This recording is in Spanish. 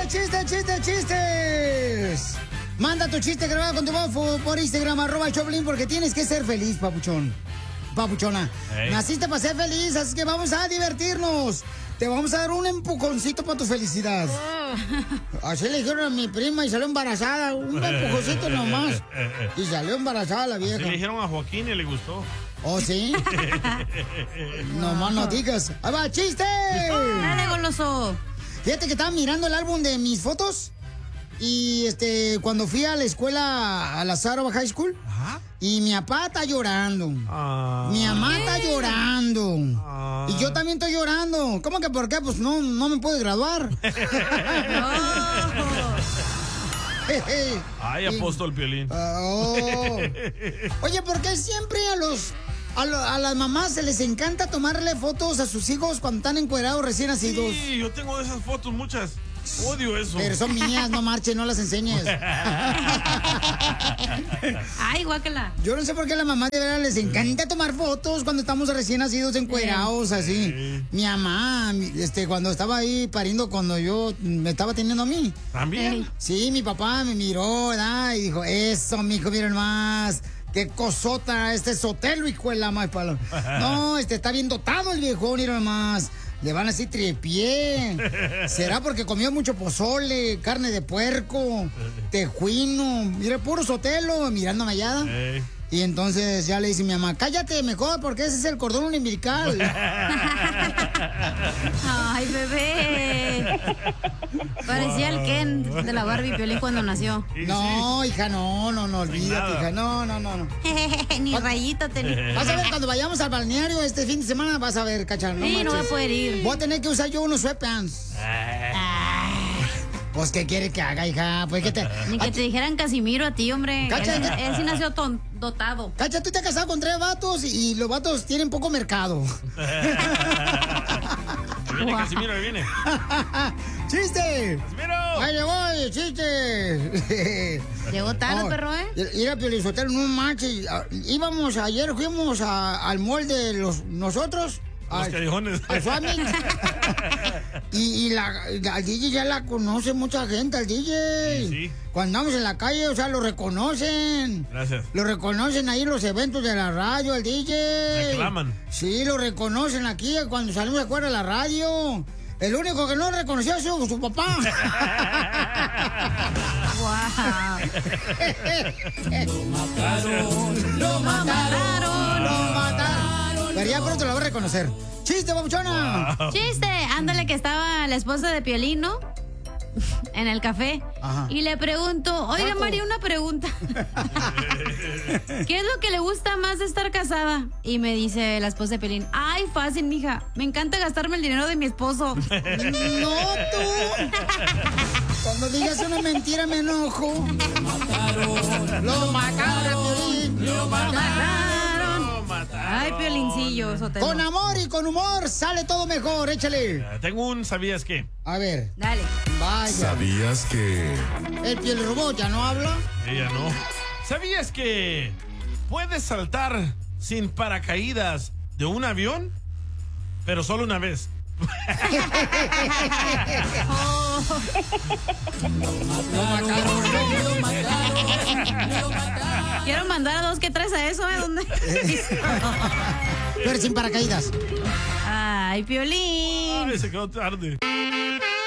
¡Chistes! Manda tu chiste grabado con tu voz por Instagram, @Choplin, porque tienes que ser feliz, papuchón. Papuchona. Hey. Naciste para ser feliz, así que vamos a divertirnos. Te vamos a dar un empujoncito para tu felicidad. Así le dijeron a mi prima y salió embarazada. Un empujoncito nomás. Y salió embarazada la vieja. Así le dijeron a Joaquín y le gustó. ¿Oh, sí? Nomás no digas. ¡Ahí va, chiste! Dale, goloso. Fíjate que estaba mirando el álbum de mis fotos. Y cuando fui a la escuela, a la Sarova High School. Ajá. Y mi papá está llorando. Mi mamá está llorando. Y yo también estoy llorando. ¿Cómo que por qué? Pues no me puedo graduar. Ay, apóstol Piolín. Oye, ¿por qué siempre a las mamás se les encanta tomarle fotos a sus hijos cuando están encuerados recién nacidos? Sí, yo tengo de esas fotos muchas. Odio eso. Pero son mías, no marches, no las enseñes. Ay, guácala. Yo no sé por qué a las mamás de verdad les encanta tomar fotos cuando estamos recién nacidos encuerados, así. Mi mamá, cuando estaba ahí pariendo, cuando yo me estaba teniendo a mí. ¿También? Sí, mi papá me miró, ¿verdad? Y dijo, eso, mijo, miren más. Qué cosota, Sotelo, hijo de la más palo. No, está bien dotado el viejo, miren más. Le van a decir tripié. ¿Será porque comió mucho pozole, carne de puerco, tejuino? Mira, puro Sotelo, mirándome allá. Y entonces ya le dice mi mamá, cállate mejor porque ese es el cordón umbilical. Ay, bebé. Parecía el Ken de la Barbie Piolín cuando nació. No, hija, no, olvídate, hija, no. Ni rayita tenía. Vas a ver cuando vayamos al balneario este fin de semana, vas a ver, cachar. Sí, no voy a poder ir. Voy a tener que usar yo unos sweatpants. Pues, ¿qué quiere que haga, hija? Pues, Ni que te dijeran Casimiro a ti, hombre. Cacha, él sí nació dotado. Cacha, tú te has casado con 3 vatos y los vatos tienen poco mercado. Viene Casimiro, ahí viene. ¡Chiste! ¡Casimiro! ¡Ahí le voy, chiste! Llegó tarde, perro, ¿eh? Ir a Piolizotelo, no manches. Ayer fuimos al mall de nosotros. Los callejones. Al Swami. y al DJ ya la conoce mucha gente, al DJ. Sí. Cuando andamos en la calle, o sea, lo reconocen. Gracias. Lo reconocen ahí en los eventos de la radio, al DJ. Reclaman. Sí, lo reconocen aquí cuando salimos de acuerdo a la radio. El único que no reconoció es su papá. Wow. Lo mataron. Pero ya pronto lo va a reconocer. ¡Chiste, babuchona! Wow. Chiste. Ándale, que estaba la esposa de Piolín, ¿no? En el café. Ajá. Y le pregunto, oiga, Paco. María, una pregunta. ¿Qué es lo que le gusta más de estar casada? Y me dice la esposa de Piolín, ay, fácil, mija. Me encanta gastarme el dinero de mi esposo. ¡No, tú! Cuando digas una mentira me enojo. Lo mataron, Piolín. Lo mataron. Ay, Piolincillo, Sotelo. Con amor y con humor sale todo mejor, échale. Tengo un ¿sabías qué? A ver, Dale. vaya. ¿Sabías que? ¿El piel robot ya no habla? Ella no. ¿Sabías que puedes saltar sin paracaídas de un avión? Pero solo una vez. Quiero mandar a 2 que 3 a eso, ¿eh? ¿Dónde? Pero sin paracaídas. Ay, Piolín. Ay, se quedó tarde.